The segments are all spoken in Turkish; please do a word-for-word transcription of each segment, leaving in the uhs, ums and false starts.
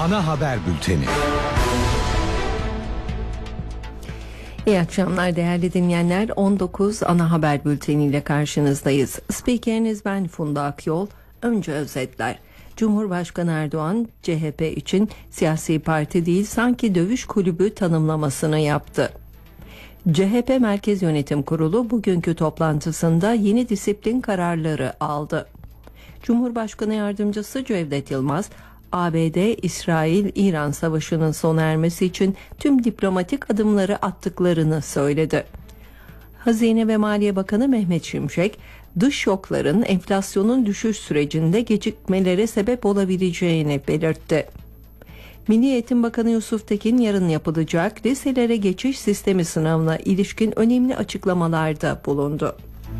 Ana haber bülteni. İyi akşamlar değerli dinleyenler. on dokuz ana haber bülteniyle karşınızdayız. Spikeriniz ben Funda Akyol. Önce özetler. Cumhurbaşkanı Erdoğan C H P için siyasi parti değil sanki dövüş kulübü tanımlamasını yaptı. C H P Merkez Yönetim Kurulu bugünkü toplantısında yeni disiplin kararları aldı. Cumhurbaşkanı Yardımcısı Cevdet Yılmaz, A B D, İsrail-İran savaşının sona ermesi için tüm diplomatik adımları attıklarını söyledi. Hazine ve Maliye Bakanı Mehmet Şimşek, dış şokların enflasyonun düşüş sürecinde gecikmelere sebep olabileceğini belirtti. Milli Eğitim Bakanı Yusuf Tekin yarın yapılacak liselere geçiş sistemi sınavına ilişkin önemli açıklamalarda bulundu.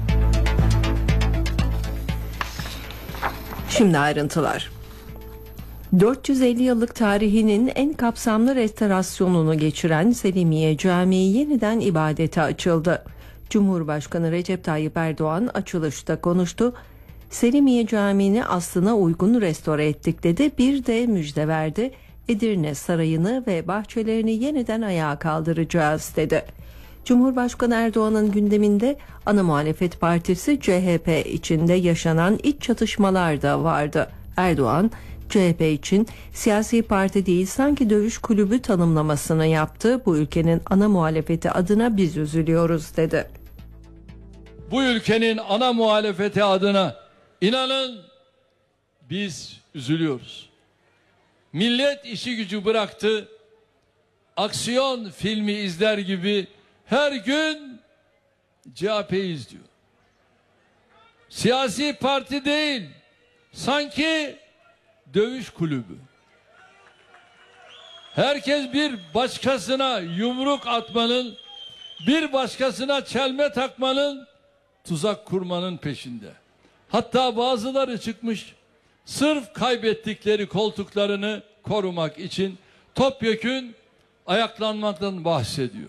Şimdi ayrıntılar. dört yüz elli yıllık tarihinin en kapsamlı restorasyonunu geçiren Selimiye Camii yeniden ibadete açıldı. Cumhurbaşkanı Recep Tayyip Erdoğan açılışta konuştu. Selimiye Camii'ni aslına uygun restore ettik dedi. Bir de müjde verdi. Edirne Sarayı'nı ve bahçelerini yeniden ayağa kaldıracağız dedi. Cumhurbaşkanı Erdoğan'ın gündeminde ana muhalefet partisi C H P içinde yaşanan iç çatışmalar da vardı. Erdoğan, C H P için siyasi parti değil sanki dövüş kulübü tanımlamasını yaptı. Bu ülkenin ana muhalefeti adına biz üzülüyoruz dedi. Bu ülkenin ana muhalefeti adına inanın biz üzülüyoruz. Millet işi gücü bıraktı. Aksiyon filmi izler gibi her gün C H P'yi izliyor. Siyasi parti değil, sanki dövüş kulübü. Herkes bir başkasına yumruk atmanın, bir başkasına çelme takmanın, tuzak kurmanın peşinde. Hatta bazıları çıkmış, sırf kaybettikleri koltuklarını korumak için topyekün ayaklanmaktan bahsediyor.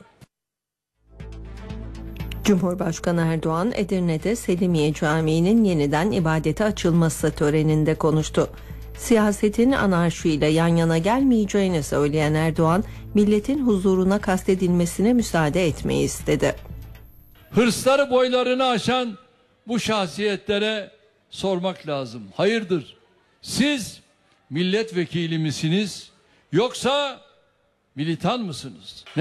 Cumhurbaşkanı Erdoğan Edirne'de Selimiye Camii'nin yeniden ibadete açılması töreninde konuştu. Siyasetin anarşiyle yan yana gelmeyeceğini söyleyen Erdoğan, milletin huzuruna kastedilmesine müsaade etmeyiz dedi. Hırsları boylarını aşan bu şahsiyetlere sormak lazım. Hayırdır? Siz milletvekili misiniz yoksa militan mısınız?